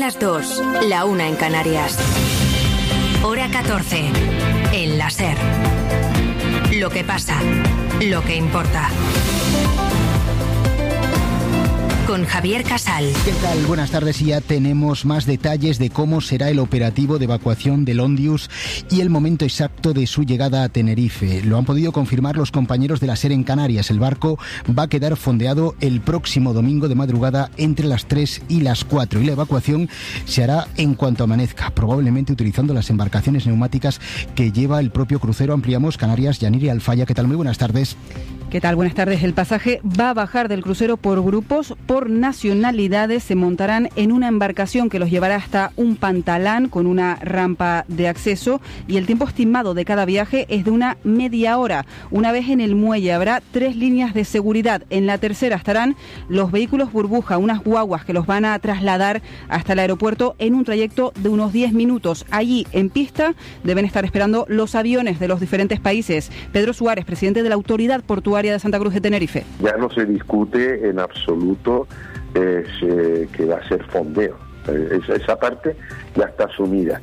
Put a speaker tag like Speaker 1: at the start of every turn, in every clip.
Speaker 1: las 2, la 1 en Canarias. Hora 14, en la SER. Lo que pasa, lo que importa. Con Javier Casal.
Speaker 2: ¿Qué tal? Buenas tardes. Y ya tenemos más detalles de cómo será el operativo de evacuación del Ondius y el momento exacto de su llegada a Tenerife. Lo han podido confirmar los compañeros de la SER en Canarias. El barco va a quedar fondeado el próximo domingo de madrugada entre las 3 y las 4 y la evacuación se hará en cuanto amanezca, probablemente utilizando las embarcaciones neumáticas que lleva el propio crucero. Ampliamos. Canarias, Yaniri Alfaya. ¿Qué tal? Muy buenas tardes.
Speaker 3: ¿Qué tal? Buenas tardes. El pasaje va a bajar del crucero por grupos, por nacionalidades. Se montarán en una embarcación que los llevará hasta un pantalán con una rampa de acceso y el tiempo estimado de cada viaje es de una media hora. Una vez en el muelle habrá 3 líneas de seguridad. En la tercera estarán los vehículos burbuja, unas guaguas que los van a trasladar hasta el aeropuerto en un trayecto de unos 10 minutos. Allí, en pista, deben estar esperando los aviones de los diferentes países. Pedro Suárez, presidente de la Autoridad Portuaria de Santa Cruz de Tenerife.
Speaker 4: Ya no se discute en absoluto que va a ser fondeo. Esa parte ya está asumida.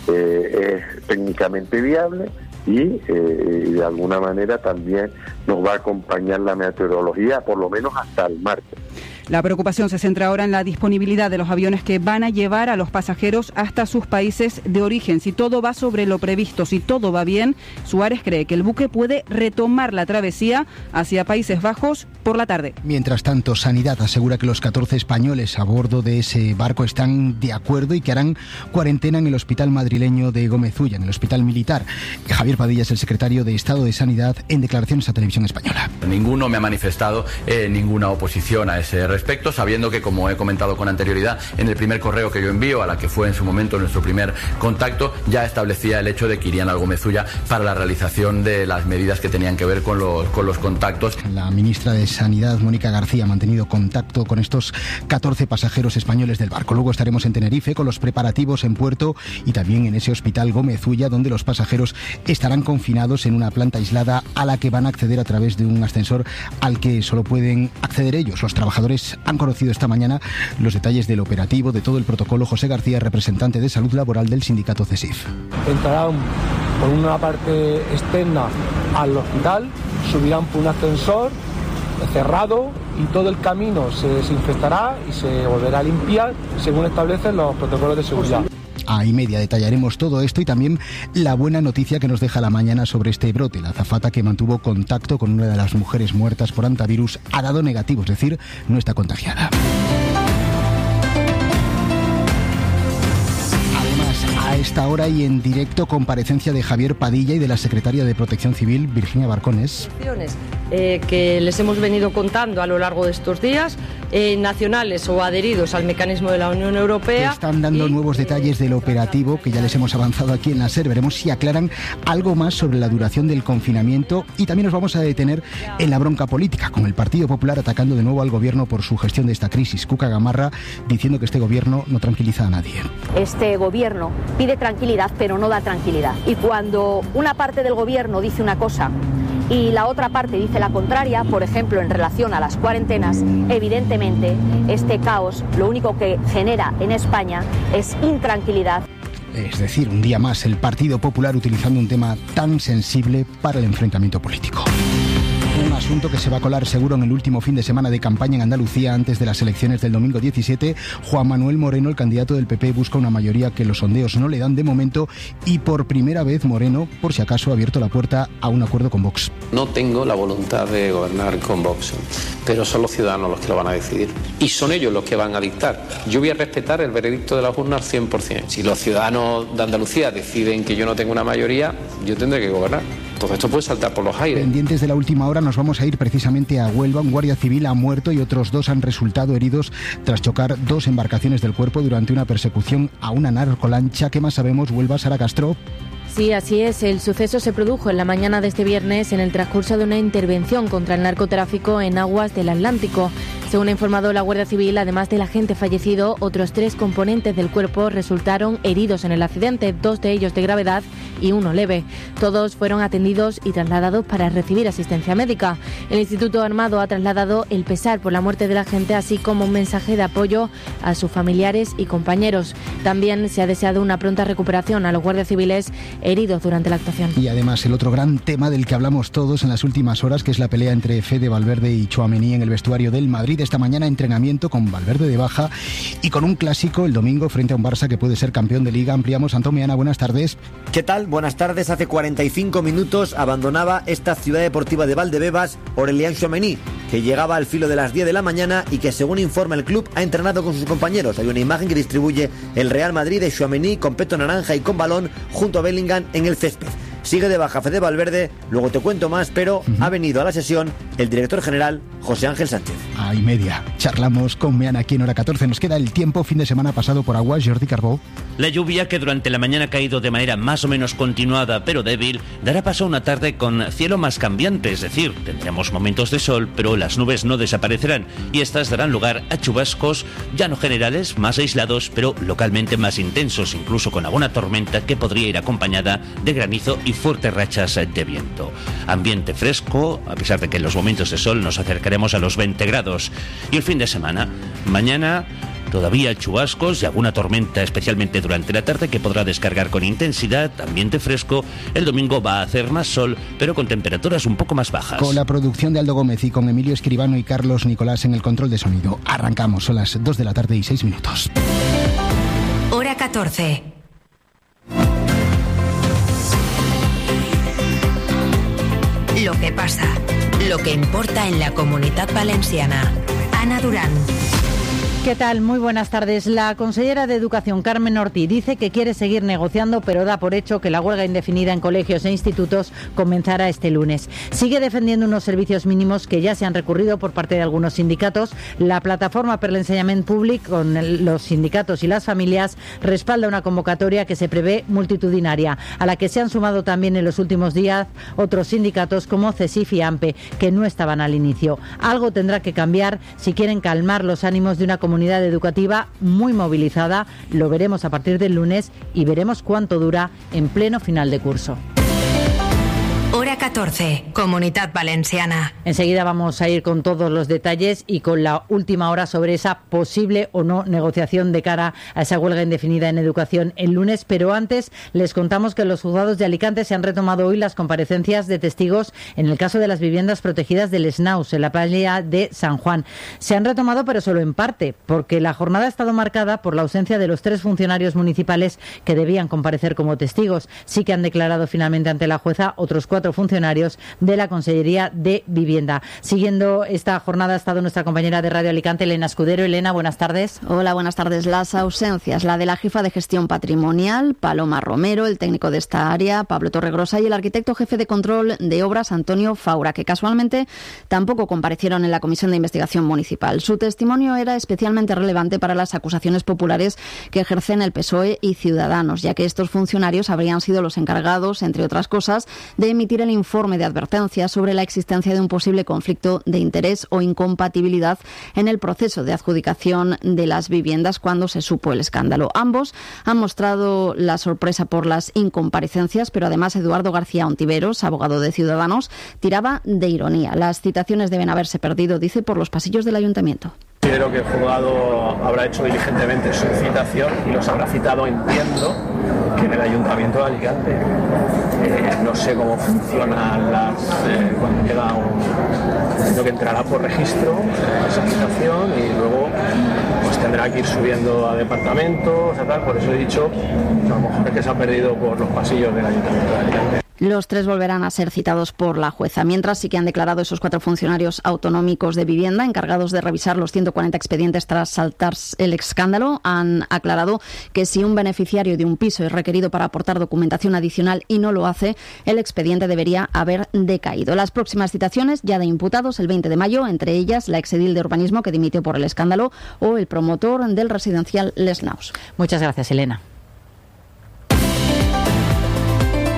Speaker 4: Es técnicamente viable y de alguna manera también nos va a acompañar la meteorología por lo menos hasta el martes.
Speaker 3: La preocupación se centra ahora en la disponibilidad de los aviones que van a llevar a los pasajeros hasta sus países de origen. Si todo va sobre lo previsto, si todo va bien, Suárez cree que el buque puede retomar la travesía hacia Países Bajos por la tarde.
Speaker 2: Mientras tanto, Sanidad asegura que los 14 españoles a bordo de ese barco están de acuerdo y que harán cuarentena en el hospital madrileño de Gómez Ulla, en el hospital militar. Javier Padilla es el secretario de Estado de Sanidad en declaraciones a Televisión Española.
Speaker 5: Ninguno me ha manifestado ninguna oposición a ese respecto, sabiendo que, como he comentado con anterioridad, en el primer correo que yo envío, a la que fue en su momento nuestro primer contacto, ya establecía el hecho de que irían al Gómez Ulla para la realización de las medidas que tenían que ver con los contactos.
Speaker 2: La ministra de Sanidad, Mónica García, ha mantenido contacto con estos 14 pasajeros españoles del barco. Luego estaremos en Tenerife con los preparativos en puerto y también en ese hospital Gómez Ulla, donde los pasajeros estarán confinados en una planta aislada a la que van a acceder a través de un ascensor al que solo pueden acceder ellos. Los trabajadores han conocido esta mañana los detalles del operativo, de todo el protocolo. José García, representante de Salud Laboral del sindicato CESIF.
Speaker 6: Entrarán por una parte externa al hospital, subirán por un ascensor cerrado y todo el camino se desinfectará y se volverá a limpiar según establecen los protocolos de seguridad.
Speaker 2: A y media detallaremos todo esto y también la buena noticia que nos deja la mañana sobre este brote. La azafata que mantuvo contacto con una de las mujeres muertas por hantavirus ha dado negativo, es decir, no está contagiada. A esta hora y en directo, comparecencia de Javier Padilla y de la secretaria de Protección Civil, Virginia Barcones.
Speaker 7: Que les hemos venido contando a lo largo de estos días, nacionales o adheridos al mecanismo de la Unión Europea.
Speaker 2: Están dando nuevos detalles del operativo que ya les hemos avanzado aquí en la SER. Veremos si aclaran algo más sobre la duración del confinamiento y también nos vamos a detener en la bronca política, con el Partido Popular atacando de nuevo al gobierno por su gestión de esta crisis. Cuca Gamarra diciendo que este gobierno no tranquiliza a nadie.
Speaker 8: Este gobierno pide tranquilidad, pero no da tranquilidad. Y cuando una parte del gobierno dice una cosa y la otra parte dice la contraria, por ejemplo, en relación a las cuarentenas, evidentemente este caos lo único que genera en España es intranquilidad.
Speaker 2: Es decir, un día más el Partido Popular utilizando un tema tan sensible para el enfrentamiento político. Un asunto que se va a colar seguro en el último fin de semana de campaña en Andalucía antes de las elecciones del domingo 17. Juan Manuel Moreno, el candidato del PP, busca una mayoría que los sondeos no le dan de momento y por primera vez Moreno, por si acaso, ha abierto la puerta a un acuerdo con Vox.
Speaker 9: No tengo la voluntad de gobernar con Vox, pero son los ciudadanos los que lo van a decidir y son ellos los que van a dictar. Yo voy a respetar el veredicto de las urnas 100%. Si los ciudadanos de Andalucía deciden que yo no tengo una mayoría, yo tendré que gobernar. Todo esto puede saltar por los aires.
Speaker 2: Pendientes de la última hora, nos vamos a ir precisamente a Huelva. Un guardia civil ha muerto y otros 2 han resultado heridos tras chocar 2 embarcaciones del cuerpo durante una persecución a una narcolancha. ¿Qué más sabemos? Huelva, Sara Castro.
Speaker 10: Sí, así es. El suceso se produjo en la mañana de este viernes en el transcurso de una intervención contra el narcotráfico en aguas del Atlántico. Según ha informado la Guardia Civil, además del agente fallecido, otros 3 componentes del cuerpo resultaron heridos en el accidente, 2 de ellos de gravedad y 1 leve. Todos fueron atendidos y trasladados para recibir asistencia médica. El Instituto Armado ha trasladado el pesar por la muerte del agente, así como un mensaje de apoyo a sus familiares y compañeros. También se ha deseado una pronta recuperación a los guardias civiles heridos durante la actuación.
Speaker 2: Y además el otro gran tema del que hablamos todos en las últimas horas, que es la pelea entre Fede Valverde y Tchouaméni en el vestuario del Madrid. Esta mañana entrenamiento con Valverde de baja y con un clásico el domingo frente a un Barça que puede ser campeón de Liga. Ampliamos. Antón Meana, buenas tardes.
Speaker 11: ¿Qué tal? Buenas tardes. Hace 45 minutos abandonaba esta ciudad deportiva de Valdebebas Aurélien Tchouaméni, que llegaba al filo de las 10 de la mañana y que, según informa el club, ha entrenado con sus compañeros. Hay una imagen que distribuye el Real Madrid de Tchouaméni con peto naranja y con balón junto a Bellingham en el césped. Sigue de baja Fede Valverde, luego te cuento más, pero ha venido a la sesión el director general José Ángel Sánchez.
Speaker 2: Y media. Charlamos con Meana aquí en Hora 14. Nos queda el tiempo, fin de semana pasado por agua. Jordi Carbó.
Speaker 12: La lluvia, que durante la mañana ha caído de manera más o menos continuada pero débil, dará paso a una tarde con cielo más cambiante, es decir, tendremos momentos de sol, pero las nubes no desaparecerán y estas darán lugar a chubascos ya no generales, más aislados, pero localmente más intensos, incluso con alguna tormenta que podría ir acompañada de granizo y fuertes rachas de viento. Ambiente fresco, a pesar de que en los momentos de sol nos acercaremos a los 20 grados. Y el fin de semana, mañana todavía chubascos y alguna tormenta, especialmente durante la tarde, que podrá descargar con intensidad, ambiente fresco. El domingo va a hacer más sol, pero con temperaturas un poco más bajas.
Speaker 2: Con la producción de Aldo Gómez y con Emilio Escribano y Carlos Nicolás en el control de sonido. Arrancamos, son las 2 de la tarde y 6 minutos.
Speaker 1: Hora 14. Lo que pasa, lo que importa en la Comunitat Valenciana. Ana Durán.
Speaker 13: ¿Qué tal? Muy buenas tardes. La consellera de Educación, Carmen Ortiz, dice que quiere seguir negociando, pero da por hecho que la huelga indefinida en colegios e institutos comenzará este lunes. Sigue defendiendo unos servicios mínimos que ya se han recurrido por parte de algunos sindicatos. La plataforma per l'ensenyament públic, con los sindicatos y las familias, respalda una convocatoria que se prevé multitudinaria, a la que se han sumado también en los últimos días otros sindicatos como CESIF y AMPE, que no estaban al inicio. Algo tendrá que cambiar si quieren calmar los ánimos de una comunidad educativa muy movilizada. Lo veremos a partir del lunes y veremos cuánto dura en pleno final de curso.
Speaker 1: Hora 14, Comunitat Valenciana.
Speaker 13: Enseguida vamos a ir con todos los detalles y con la última hora sobre esa posible o no negociación de cara a esa huelga indefinida en educación el lunes. Pero antes les contamos que en los juzgados de Alicante se han retomado hoy las comparecencias de testigos en el caso de las viviendas protegidas del Snaus, en la playa de San Juan. Se han retomado, pero solo en parte, porque la jornada ha estado marcada por la ausencia de los 3 funcionarios municipales que debían comparecer como testigos. Sí que han declarado finalmente ante la jueza otros 4 funcionarios de la Consellería de Vivienda. Siguiendo esta jornada ha estado nuestra compañera de Radio Alicante, Elena Escudero. Elena, buenas tardes.
Speaker 14: Hola, buenas tardes. Las ausencias, la de la jefa de gestión patrimonial, Paloma Romero, el técnico de esta área, Pablo Torregrosa, y el arquitecto jefe de control de obras, Antonio Faura, que casualmente tampoco comparecieron en la Comisión de Investigación Municipal. Su testimonio era especialmente relevante para las acusaciones populares que ejercen el PSOE y Ciudadanos, ya que estos funcionarios habrían sido los encargados, entre otras cosas, de emitir el informe de advertencia sobre la existencia de un posible conflicto de interés o incompatibilidad en el proceso de adjudicación de las viviendas cuando se supo el escándalo. Ambos han mostrado la sorpresa por las incomparecencias, pero además Eduardo García Ontiveros, abogado de Ciudadanos, tiraba de ironía. Las citaciones deben haberse perdido, dice, por los pasillos del ayuntamiento.
Speaker 6: Considero que el juzgado habrá hecho diligentemente su citación y los habrá citado, entiendo, que en el Ayuntamiento de Alicante. No sé cómo funcionan cuando llega entiendo que entrará por registro esa citación y luego pues tendrá que ir subiendo a departamentos, tal. Por eso he dicho que a lo mejor es que se ha perdido por los pasillos del Ayuntamiento de Alicante.
Speaker 14: Los 3 volverán a ser citados por la jueza. Mientras, sí que han declarado esos 4 funcionarios autonómicos de vivienda encargados de revisar los 140 expedientes tras saltarse el escándalo. Han aclarado que si un beneficiario de un piso es requerido para aportar documentación adicional y no lo hace, el expediente debería haber decaído. Las próximas citaciones ya de imputados el 20 de mayo, entre ellas la exedil de urbanismo que dimitió por el escándalo o el promotor del residencial Les Naus.
Speaker 13: Muchas gracias, Elena.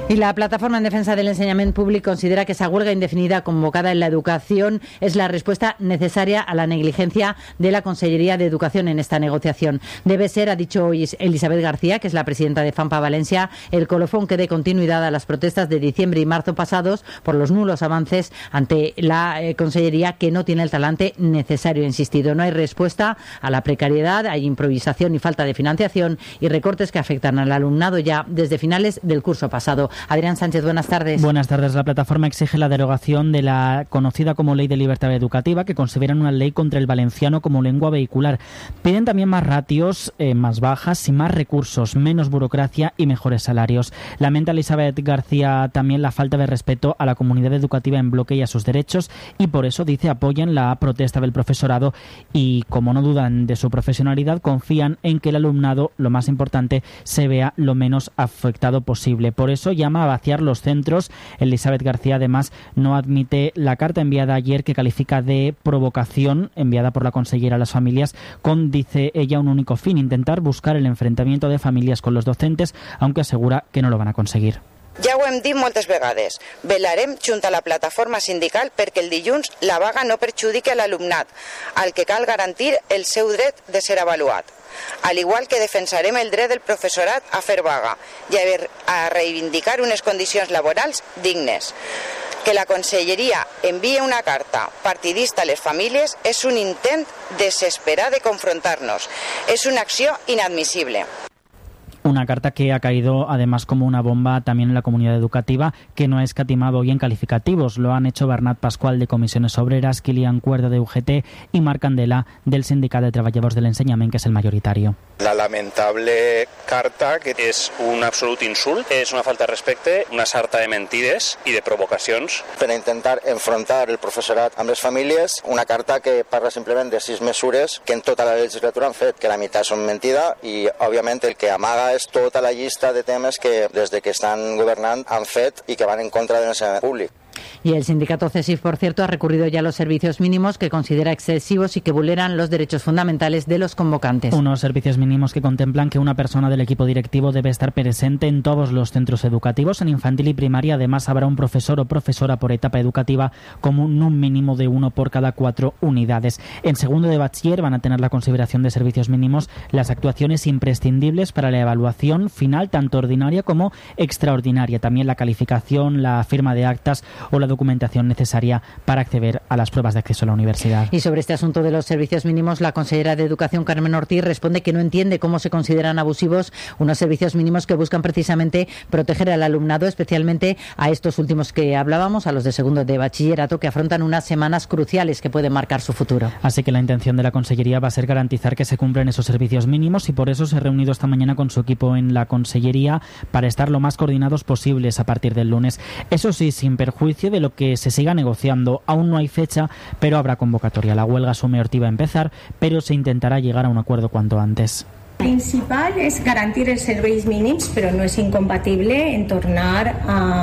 Speaker 13: Y la Plataforma en Defensa del Enseñament Públic considera que esa huelga indefinida convocada en la educación es la respuesta necesaria a la negligencia de la Consellería de Educación en esta negociación. Debe ser, ha dicho hoy Elisabet García, que es la presidenta de FAMPA Valencia, el colofón que dé continuidad a las protestas de diciembre y marzo pasados por los nulos avances ante la Consellería, que no tiene el talante necesario. Insistido, no hay respuesta a la precariedad, hay improvisación y falta de financiación y recortes que afectan al alumnado ya desde finales del curso pasado. Adrián Sánchez, buenas tardes.
Speaker 15: Buenas tardes. La plataforma exige la derogación de la conocida como Ley de Libertad Educativa, que consideran una ley contra el valenciano como lengua vehicular. Piden también más ratios, más bajas y más recursos, menos burocracia y mejores salarios. Lamenta Elisabet García también la falta de respeto a la comunidad educativa en bloque y a sus derechos, y por eso, dice, apoyan la protesta del profesorado y, como no dudan de su profesionalidad, confían en que el alumnado, lo más importante, se vea lo menos afectado posible. Por eso llama a vaciar los centros. Elisabet García, además, no admite la carta enviada ayer, que califica de provocación, enviada por la consellera a las familias, con, dice ella, un único fin: intentar buscar el enfrentamiento de familias con los docentes, aunque asegura que no lo van a conseguir.
Speaker 16: Ja ho hem dit moltes vegades. Velarem junt a la plataforma sindical perquè el dilluns la vaga no perjudiqui a l'alumnat, al que cal garantir el seu dret de ser avaluat. Al igual que defensarem el dret del professorat a fer vaga i a reivindicar unes condicions laborals dignes. Que la Conselleria envíe una carta partidista a les famílies és un intent desesperat de confrontar-nos. És una acció inadmissible.
Speaker 15: Una carta que ha caído además como una bomba también en la comunidad educativa, que no ha escatimado hoy en calificativos. Lo han hecho Bernat Pascual de Comisiones Obreras, Kilian Cuerda de UGT y Marc Candela del Sindicat de Treballadors de l'Ensenyament, que es el mayoritario.
Speaker 17: La lamentable carta, que és un absolut insult, és una falta de respecte, una sarta de mentides i de provocacions.
Speaker 18: Per intentar enfrontar el professorat amb les famílies, una carta que parla simplement de 6 mesures que en tota la legislatura han fet, que la meitat són mentida i, òbviament, el que amaga és tota la llista de temes que des de que estan governant han fet i que van en contra del ensenyament públic.
Speaker 13: Y el sindicato CESIF, por cierto, ha recurrido ya a los servicios mínimos, que considera excesivos y que vulneran los derechos fundamentales de los convocantes.
Speaker 15: Unos servicios mínimos que contemplan que una persona del equipo directivo debe estar presente en todos los centros educativos. En infantil y primaria, además, habrá un profesor o profesora por etapa educativa, como un mínimo de 1 por cada 4 unidades. En segundo de bachiller van a tener la consideración de servicios mínimos las actuaciones imprescindibles para la evaluación final, tanto ordinaria como extraordinaria. También la calificación, la firma de actas o la documentación necesaria para acceder a las pruebas de acceso a la universidad.
Speaker 13: Y sobre este asunto de los servicios mínimos, la consellera de Educación, Carmen Ortiz, responde que no entiende cómo se consideran abusivos unos servicios mínimos que buscan precisamente proteger al alumnado, especialmente a estos últimos que hablábamos, a los de segundo de bachillerato, que afrontan unas semanas cruciales que pueden marcar su futuro.
Speaker 15: Así que la intención de la consellería va a ser garantizar que se cumplen esos servicios mínimos, y por eso se ha reunido esta mañana con su equipo en la consellería para estar lo más coordinados posibles a partir del lunes. Eso sí, sin perjuicio de lo que se siga negociando. Aún no hay fecha, pero habrá convocatoria. La huelga asume Ortiz va a empezar, pero se intentará llegar a un acuerdo cuanto antes.
Speaker 19: Principal és garantir els serveis mínims, però no és incompatible en tornar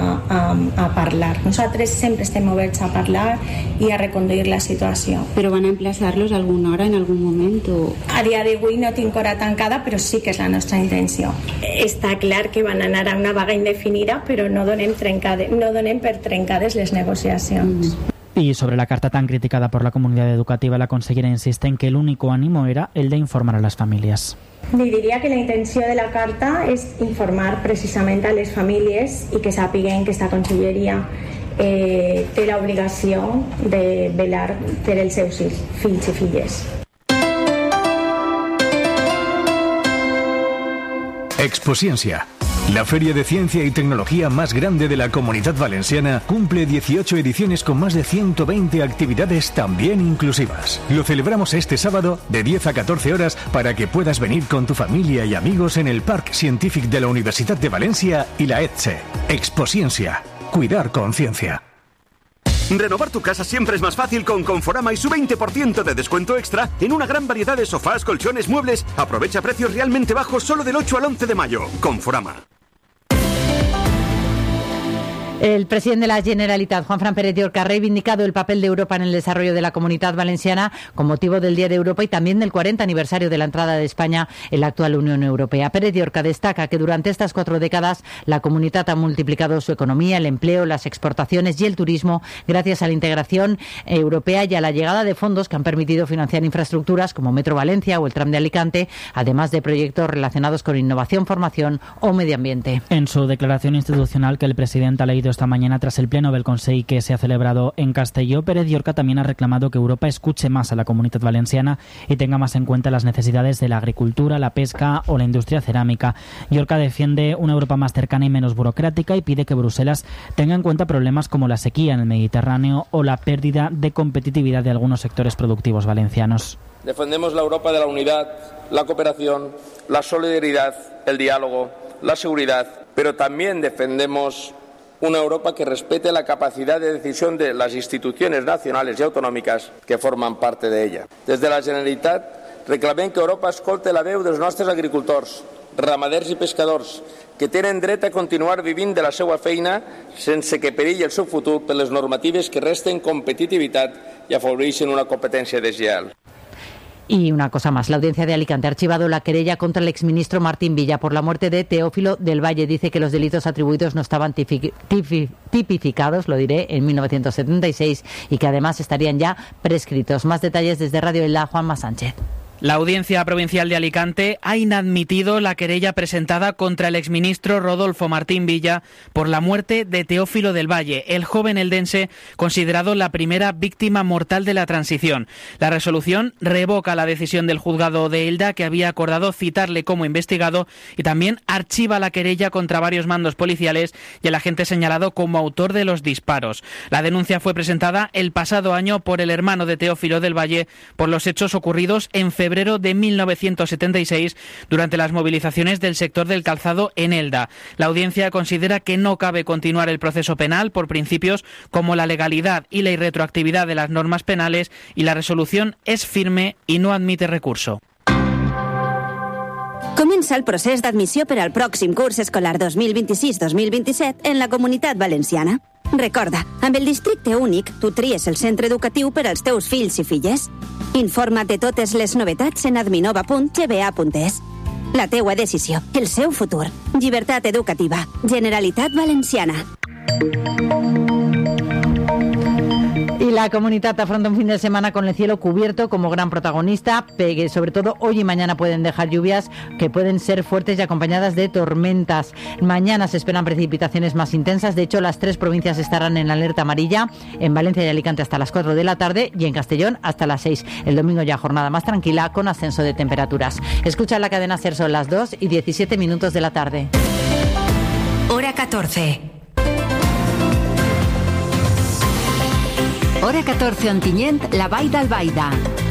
Speaker 19: a parlar. Nosaltres sempre estem oberts a parlar i a reconduir la situació.
Speaker 20: ¿Pero van a emplazarlos alguna hora en algún momento?
Speaker 19: A dia d'avui no tinc hora tancada, però sí que és la nostra intenció. Està clar que van anar a una vaga indefinida, però no donem per trencades les negociacions.
Speaker 15: Y sobre la carta tan criticada por la comunidad educativa, la consellera insiste en que el único ánimo era el de informar a las familias.
Speaker 19: Li diria que la intenció de la carta és informar precisament a les famílies i que sàpiguen que esta conselleria té l'obligació de velar per els seus fills i filles.
Speaker 21: Exposciencia. La feria de ciencia y tecnología más grande de la Comunidad Valenciana cumple 18 ediciones con más de 120 actividades también inclusivas. Lo celebramos este sábado de 10 a 14 horas para que puedas venir con tu familia y amigos en el Parc Científic de la Universidad de Valencia y la ETSE. Exposciencia. Cuidar con ciencia.
Speaker 22: Renovar tu casa siempre es más fácil con Conforama y su 20% de descuento extra en una gran variedad de sofás, colchones, muebles. Aprovecha precios realmente bajos solo del 8 al 11 de mayo. Conforama.
Speaker 13: El presidente de la Generalitat, Juanfran Pérez Llorca, ha reivindicado el papel de Europa en el desarrollo de la Comunitat Valenciana con motivo del Día de Europa y también del 40 aniversario de la entrada de España en la actual Unión Europea. Pérez Llorca destaca que durante estas 4 décadas la Comunitat ha multiplicado su economía, el empleo, las exportaciones y el turismo gracias a la integración europea y a la llegada de fondos que han permitido financiar infraestructuras como Metro Valencia o el Tram de Alicante, además de proyectos relacionados con innovación, formación o medio ambiente.
Speaker 15: En su declaración institucional que el presidente ha leído esta mañana tras el pleno del Consell que se ha celebrado en Castelló, Pérez Llorca también ha reclamado que Europa escuche más a la Comunitat Valenciana y tenga más en cuenta las necesidades de la agricultura, la pesca o la industria cerámica. Llorca defiende una Europa más cercana y menos burocrática y pide que Bruselas tenga en cuenta problemas como la sequía en el Mediterráneo o la pérdida de competitividad de algunos sectores productivos valencianos.
Speaker 3: Defendemos la Europa de la unidad, la cooperación, la solidaridad, el diálogo, la seguridad, pero también defendemos una Europa que respete la capacidad de decisión de las instituciones nacionales y autonòmiques que forman parte de ella. Desde la Generalitat reclamem que Europa escolte la veu dels nostres agricultors, ramaders i pescadors, que tenen dret a continuar vivint de la seva feina sense que perilli el seu futur per les normatives que resten competitivitat i afavoreixen una competència deslleal.
Speaker 13: Y una cosa más, la Audiencia de Alicante ha archivado la querella contra el exministro Martín Villa por la muerte de Teófilo del Valle. Dice que los delitos atribuidos no estaban tipificados, en 1976 y que además estarían ya prescritos. Más detalles desde Radio Elda, Juanma Sánchez.
Speaker 4: La Audiencia Provincial de Alicante ha inadmitido la querella presentada contra el exministro Rodolfo Martín Villa por la muerte de Teófilo del Valle, el joven eldense considerado la primera víctima mortal de la transición. La resolución revoca la decisión del juzgado de Elda, que había acordado citarle como investigado, y también archiva la querella contra varios mandos policiales y el agente señalado como autor de los disparos. La denuncia fue presentada el pasado año por el hermano de Teófilo del Valle por los hechos ocurridos en febrero de 1976 durante las movilizaciones del sector del calzado en Elda. La audiencia considera que no cabe continuar el proceso penal por principios como la legalidad y la irretroactividad de las normas penales, y la resolución es firme y no admite recurso.
Speaker 23: Comença el procés d'admissió per al pròxim curs escolar 2026-2027 en la Comunitat Valenciana. Recorda, amb el districte únic, tu tries el centre educatiu per als teus fills i filles. Informa't de totes les novetats en adminova.gba.es. La teua decisió, el seu futur. Llibertat educativa. Generalitat Valenciana.
Speaker 13: Y la Comunitat afronta un fin de semana con el cielo cubierto como gran protagonista. Sobre todo hoy y mañana pueden dejar lluvias que pueden ser fuertes y acompañadas de tormentas. Mañana se esperan precipitaciones más intensas. De hecho, las 3 provincias estarán en alerta amarilla. En Valencia y Alicante hasta las 4 de la tarde y en Castellón hasta las 6. El domingo ya jornada más tranquila con ascenso de temperaturas. Escucha la cadena SER, son las 2:17 de la tarde.
Speaker 1: Hora 14. Hora 14 Ontinyent, la Vall d'Albaida.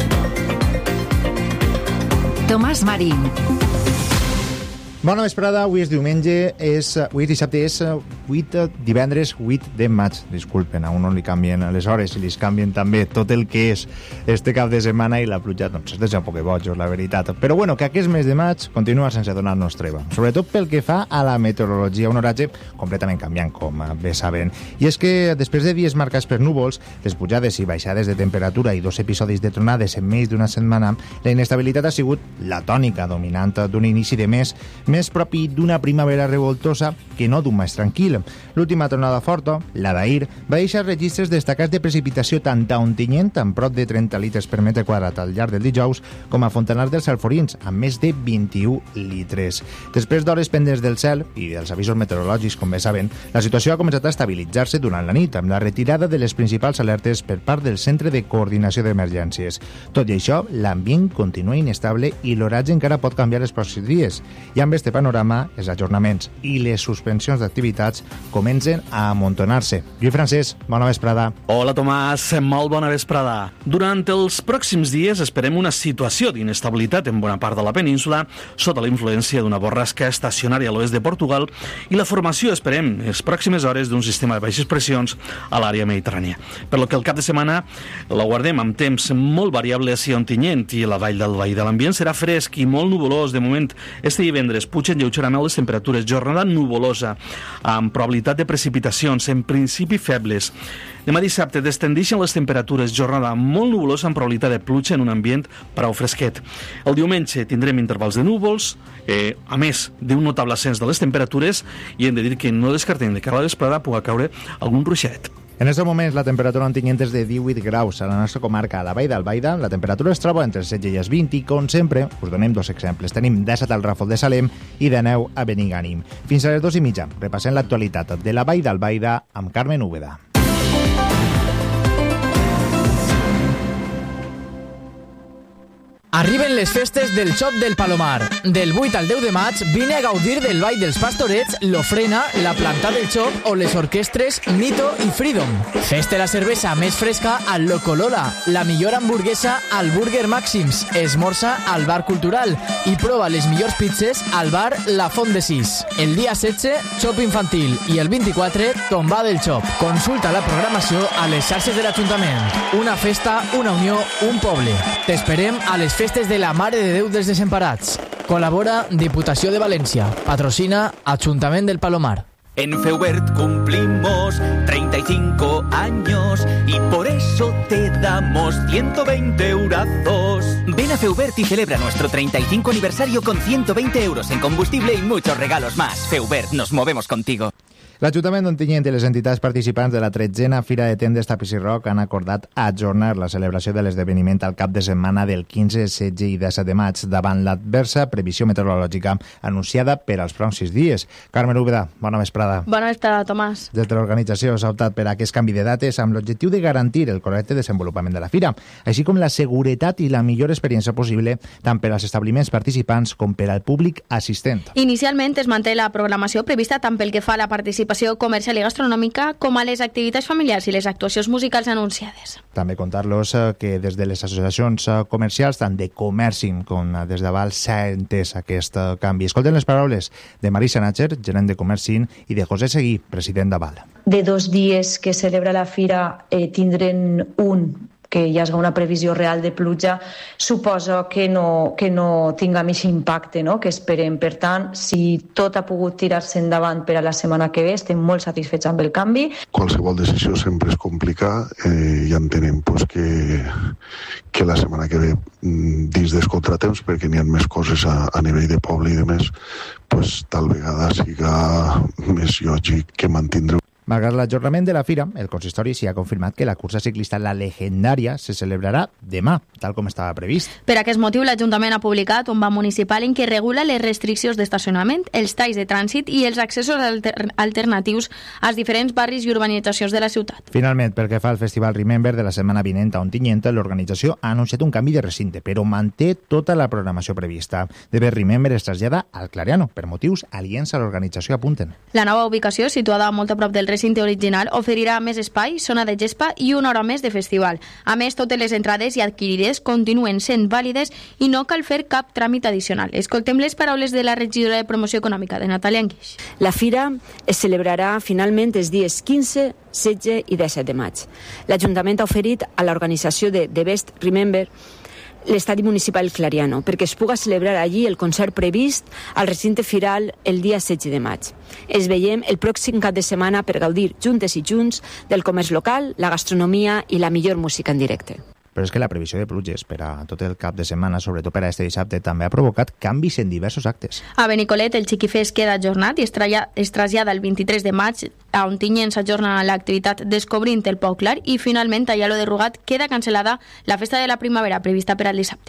Speaker 1: Tomàs Marín.
Speaker 24: Bona vesprada, avui és diumenge, avui és dissabte, és divendres 8 de maig. Disculpen, a un no li canvien les hores i li canvien també tot el que és este cap de setmana, i la pluja doncs es deixa un poc bojos, la veritat. Però bueno, que aquest mes de maig continua sense donar-nos treva, sobretot pel que fa a la meteorologia, un oratge completament canviant, com bé saben. I és que després de dies marcats per núvols, les pujades i baixades de temperatura i 2 episodis de tronades en menys d'una setmana, la inestabilitat ha sigut la tònica dominant d'un inici de mes més propi d'una primavera revoltosa que no d'un maig tranquil. L'última tronada forta, la d'ahir, va deixar registres destacats de precipitació tant a Ontinyent, amb prop de 30 litres per metre quadrat al llarg del dijous, com a Fontanars dels Alforins, amb més de 21 litres. Després d'hores pendents del cel i dels avisos meteorològics, com bé saben, la situació ha començat a estabilitzar-se durant la nit, amb la retirada de les principals alertes per part del Centre de Coordinació d'Emergències. Tot i això, l'ambient continua inestable i l'oratge encara pot canviar els pròxims dies. I amb este panorama, els ajornaments i les suspensions d'activitats comencen a amontonar-se. Lluís Francesc, bona vesprada.
Speaker 25: Hola Tomàs, molt bona vesprada. Durant els pròxims dies esperem una situació d'inestabilitat en bona part de la península sota la influència d'una borrasca estacionària a l'oest de Portugal i la formació, esperem, les pròximes hores d'un sistema de baixes pressions a l'àrea mediterrània. Per lo que el cap de setmana la guardem amb temps molt variable a Ontinyent i a la Vall d'Albaida. L'ambient serà fresc i molt nuvolós. De moment, este divendres pugen lleugerament les temperatures, jornada nuvolosa, amb probabilitat de precipitacions, en principi febles. Demà dissabte descendeixen les temperatures, jornada molt nubulosa amb probabilitat de pluja en un ambient prou fresquet. El diumenge tindrem intervals de núvols, a més d'un notable ascens de les temperatures, i hem de dir que no descartem de cara a la vesprada pugui caure algun ruixadet.
Speaker 24: En aquests moments la temperatura a Ontinyent és de 18 graus. A la nostra comarca, a la Vall d'Albaida, la temperatura es troba entre els 16 i els 20 i, com sempre, us donem dos exemples. Tenim 17 al Ràfol de Salem i 19 a Benigànim. Fins a les 2:30 repassem l'actualitat de la Vall d'Albaida amb Carmen Úbeda.
Speaker 5: Arriben les festes del Xop del Palomar. Del 8 al 10 de maig vine a gaudir del Ball dels Pastorets, l'Ofrena, la Planta del Xop o les orquestres Mito i Freedom. Fes-te la cervesa més fresca al Loco Lola, la millor hamburguesa al Burger Màxims, esmorza al Bar Cultural i prova les millors pizzas al bar La Font de Sis. El dia 16, Xop infantil i el 24, Tombà del Xop. Consulta la programació a les xarxes de l'Ajuntament. Una festa, una unió, un poble. T'esperem a les festes de la Mare de Déu dels Desemparats. Col·labora Diputació de València. Patrocina Ajuntament del Palomar.
Speaker 7: En Feubert cumplimos 35 años y por eso te damos 120 eurazos. Ven a Feubert y celebra nuestro 35 aniversario con 120 euros en combustible y muchos regalos más. Feubert, nos movemos contigo.
Speaker 24: L'Ajuntament d'Ontinyent i les entitats participants de la 13a Fira de Tendes Tapissi Rock han acordat ajornar la celebració de l'esdeveniment al cap de setmana del 15, 16 i 17 de maig davant l'adversa previsió meteorològica anunciada per als pròxims dies. Carmen Úbeda, bona vesprada.
Speaker 8: Bona vesprada, Tomàs.
Speaker 24: Des de l'organització s'ha optat per aquest canvi de dates amb l'objectiu de garantir el correcte desenvolupament de la fira, així com la seguretat i la millor experiència possible tant per als establiments participants com per al públic assistent.
Speaker 8: Inicialment es manté la programació prevista tant pel que fa a la participació comercial i gastronòmica com a les activitats familiars i les actuacions musicals anunciades.
Speaker 24: També contar-los que des de les associacions comercials, tant de comerci com des de Val, s'ha entès aquest canvi. Escolten les paraules de Marisa Natcher, gerent de comerci, i de José Seguí, president de Val.
Speaker 9: De 2 dies que celebra la fira tindren un que hi hagi una previsió real de pluja, suposa que no tinga més impacte, no? Que esperem. Per tant, si tot ha pogut tirar-se endavant per a la setmana que ve, estem molt satisfets amb el canvi.
Speaker 10: Qualsevol decisió sempre és complicar i entenem que la setmana que ve, dins dels contratemps, perquè n'hi ha més coses a nivell de poble i de més, tal vegada siga més lògic que mantindre.
Speaker 24: Malgrat l'ajornament de la fira, el consistori s'hi ha confirmat que la cursa ciclista La Legendària se celebrarà demà, tal com estava previst.
Speaker 8: Per aquest motiu, l'Ajuntament ha publicat un banc municipal en què regula les restriccions d'estacionament, els talls de trànsit i els accessos alternatius als diferents barris i urbanitzacions de la ciutat.
Speaker 24: Finalment, pel que fa al Festival Remember de la setmana vinent a Ontinyent, l'organització ha anunciat un canvi de recinte, però manté tota la programació prevista. De fet, Remember es trasllada al Clariano, per motius aliens a l'organització, apunten.
Speaker 8: La nova ubicació, situada molt a prop del recinte original, oferirà més espai, zona de gespa i una hora més de festival. A més, totes les entrades i adquirides continuen sent vàlides i no cal fer cap tràmit addicional. Escoltem les paraules de la regidora de Promoció Econòmica, de Natàlia Anguix.
Speaker 26: La fira es celebrarà finalment els dies 15, 16 i 17 de maig. L'Ajuntament ha oferit a l'organització de The Best Remember l'estadi municipal Clariano, perquè es puga celebrar allí el concert previst al recinte firal el dia 16 de maig. Es veiem el pròxim cap de setmana per gaudir juntes i junts del comerç local, la gastronomia i la millor música en directe.
Speaker 24: Però és que la previsió de pluges per a tot el cap de setmana, sobretot per a este dissabte, també ha provocat canvis en diversos actes.
Speaker 8: A Benicolet, el Xiquifest queda ajornat i es trasllada el 23 de maig. A Ontinyent s'ajorna l'activitat Descobrint el Pau Clar i finalment a Lladó de Rugat queda cancel·lada la festa de la primavera prevista per al dissabte.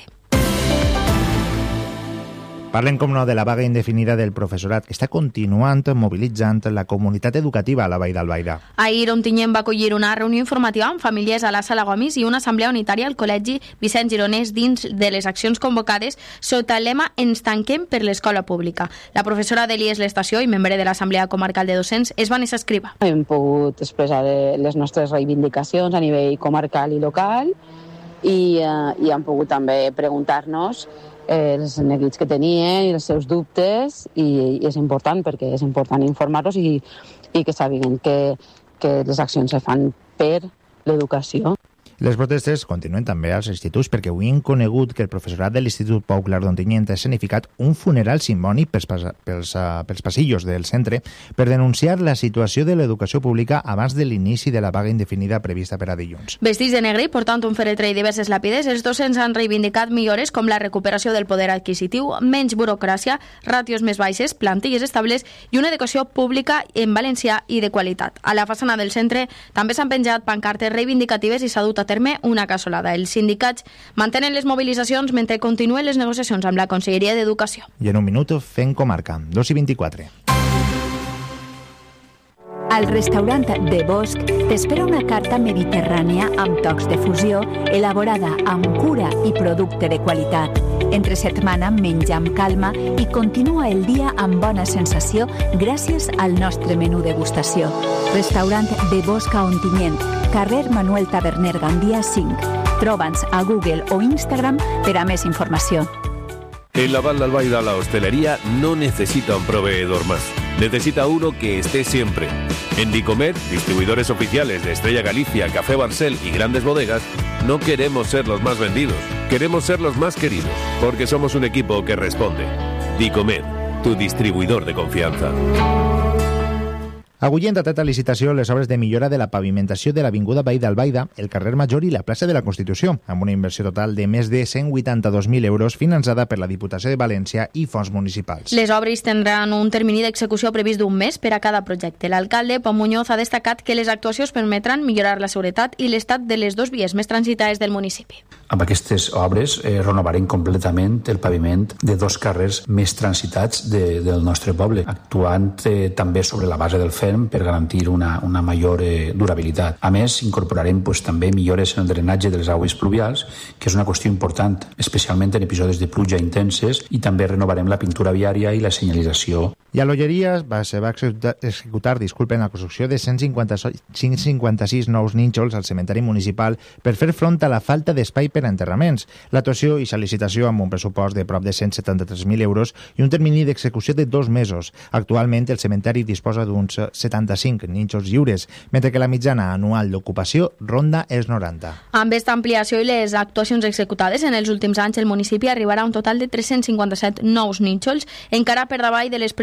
Speaker 24: Parlem, com no, de la vaga indefinida del professorat, que està continuant mobilitzant la comunitat educativa a la Vall d'Albaida.
Speaker 8: Ahir, Ontinyent va acollir una reunió informativa amb famílies a la Sala Gomis i una assemblea unitària al Col·legi Vicent Gironès dins de les accions convocades sota el lema Ens tanquem per l'escola pública. La professora d'Elies L'Estació i membre de l'Assemblea Comarcal de Docents és Vanessa Escriba.
Speaker 27: Hem pogut expressar les nostres reivindicacions a nivell comarcal i local i hem pogut també preguntar-nos els neguits que tenien i els seus dubtes i és important perquè és important informar-los i que sàpiguen que les accions se fan per l'educació.
Speaker 24: Les protestes continuen també als instituts perquè avui hem conegut que el professorat de l'Institut Pau Clar d'Ontinyent ha escenificat un funeral simbòlic pels passillos del centre per denunciar la situació de l'educació pública abans de l'inici de la vaga indefinida prevista per a dilluns.
Speaker 8: Vestits de negre i portant un fèretre i diverses làpides, els docents han reivindicat millores com la recuperació del poder adquisitiu, menys burocràcia, ràtios més baixes, plantilles estables i una educació pública en valencià i de qualitat. A la façana del centre també s'han penjat pancartes reivindicatives i s'ha dut a terme una cassolada. Els sindicats mantenen les mobilitzacions mentre continuen les negociacions amb la Conselleria d'Educació.
Speaker 24: I en un minut fem comarca, 2:24.
Speaker 2: Al restaurant de Bosch t'espera una carta mediterrània amb tocs de fusió, elaborada amb cura i producte de qualitat. Entre setmana menja amb calma i continua el dia amb bona sensació gràcies al nostre menú degustació. Restaurant de Bosch a Ontinyent, carrer Manuel Taberner Gandia 5. Troba'ns a Google o Instagram per a més informació.
Speaker 6: En la Val d'Albaida la hostelería no necesita un proveedor más. Necesita uno que esté siempre. En Dicomer, distribuidores oficiales de Estrella Galicia, Café Barcel y grandes bodegas, no queremos ser los más vendidos, queremos ser los más queridos, porque somos un equipo que responde. Dicomer, tu distribuidor de confianza.
Speaker 24: Avui han datat a licitació les obres de millora de la pavimentació de l'Avinguda Vall d'Albaida, el carrer Major i la plaça de la Constitució, amb una inversió total de més de 182.000 euros finançada per la Diputació de València i fons municipals.
Speaker 8: Les obres tindran un termini d'execució previst d'un mes per a cada projecte. L'alcalde, Pau Muñoz, ha destacat que les actuacions permetran millorar la seguretat i l'estat de les dues vies més transitades del municipi.
Speaker 11: Amb aquestes obres renovarem completament el paviment de dos carrers més transitats del nostre poble, actuant també sobre la base del FEM per garantir una major durabilitat. A més, incorporarem també millores en el drenatge de les aigües pluvials, que és una qüestió important, especialment en episodis de pluja intenses, i també renovarem la pintura viària i la senyalització.
Speaker 24: I a l'Olleria se va executar la construcció de 156 nous nínxols al cementeri municipal per fer front a la falta d'espai per a enterraments. L'actuació i la licitació amb un pressupost de prop de 173.000 euros i un termini d'execució de 2 mesos. Actualment el cementeri disposa d'uns 75 nínxols lliures, mentre que la mitjana anual d'ocupació ronda els 90.
Speaker 8: Amb aquesta ampliació i les actuacions executades en els últims anys, el municipi arribarà a un total de 357 nous nínxols, encara per davall de les